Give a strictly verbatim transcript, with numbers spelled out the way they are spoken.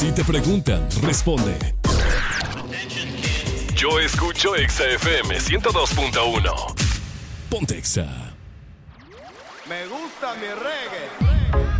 Si te preguntan, responde. Yo escucho Exa F M ciento dos punto uno. Ponte Exa. Me gusta mi reggae.